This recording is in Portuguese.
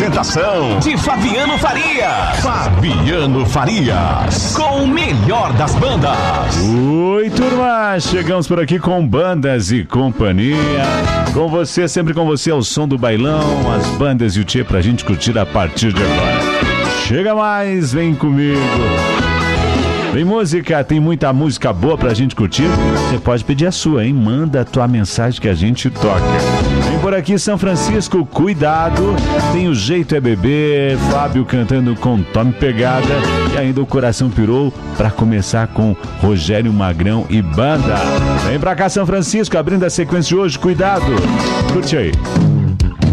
apresentação de Fabiano Farias. Fabiano Farias, com o melhor das bandas. Oi, turma, chegamos por aqui com Bandas e Companhia. Com você, sempre com você, ao som do bailão, as bandas e o tchê pra gente curtir a partir de agora. Chega mais, vem comigo. Tem música, tem muita música boa pra gente curtir. Você pode pedir a sua, hein? Manda a tua mensagem que a gente toca. Vem por aqui São Francisco, Cuidado. Tem O Jeito é Beber, Fábio cantando com Tome Pegada. E ainda o Coração Pirou pra começar com Rogério Magrão e banda. Vem pra cá São Francisco, abrindo a sequência de hoje, Cuidado. Curte aí.